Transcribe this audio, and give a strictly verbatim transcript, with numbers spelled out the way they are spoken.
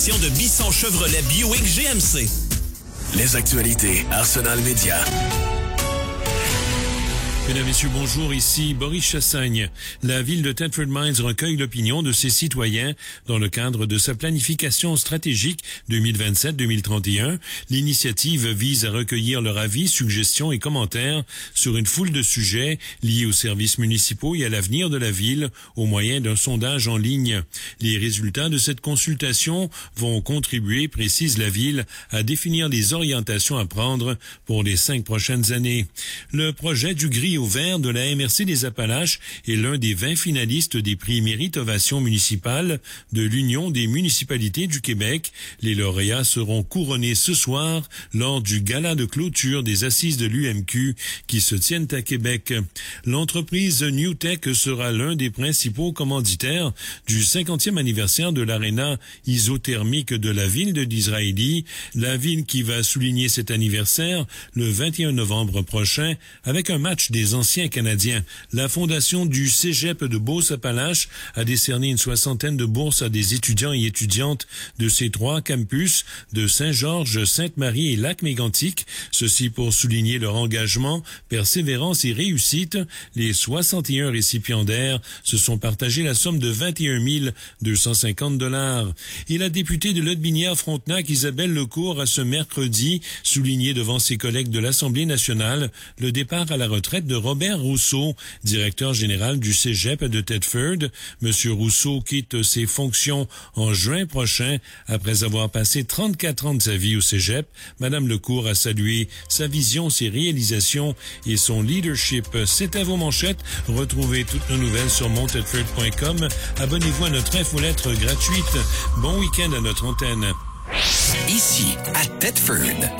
de Bisson Chevrolet Buick G M C. Les actualités Arsenal Média. Mesdames, Messieurs, bonjour, ici Boris Chassagne. La ville de Thetford Mines recueille l'opinion de ses citoyens dans le cadre de sa planification stratégique deux mille vingt-sept deux mille trente et un. L'initiative vise à recueillir leurs avis, suggestions et commentaires sur une foule de sujets liés aux services municipaux et à l'avenir de la ville au moyen d'un sondage en ligne. Les résultats de cette consultation vont contribuer, précise la ville, à définir les orientations à prendre pour les cinq prochaines années. Le projet du gris au vert de la M R C des Appalaches est l'un des vingt finalistes des prix Mérite Ovation municipale de l'Union des municipalités du Québec. Les lauréats seront couronnés ce soir lors du gala de clôture des assises de l'U M Q qui se tiennent à Québec. L'entreprise Newtech sera l'un des principaux commanditaires du cinquantième anniversaire de l'aréna isothermique de la ville de Disraeli, la ville qui va souligner cet anniversaire le vingt et un novembre prochain avec un match des anciens Canadiens. La fondation du Cégep de Beauce-Appalaches a décerné une soixantaine de bourses à des étudiants et étudiantes de ces trois campus de Saint-Georges, Sainte-Marie et Lac-Mégantic. Ceci pour souligner leur engagement, persévérance et réussite. Les soixante et un récipiendaires se sont partagés la somme de vingt et un mille deux cent cinquante dollars. Et la députée de Lotbinière-Frontenac, Isabelle Lecourt, a ce mercredi souligné devant ses collègues de l'Assemblée nationale le départ à la retraite de Robert Rousseau, directeur général du Cégep de Thetford. Monsieur Rousseau quitte ses fonctions en juin prochain après avoir passé trente-quatre ans de sa vie au Cégep. Madame Lecourt a salué sa vision, ses réalisations et son leadership. C'est à vos manchettes. Retrouvez toutes nos nouvelles sur mon thetford point com. Abonnez-vous à notre infolettre gratuite. Bon week-end à notre antenne. Ici, à Thetford,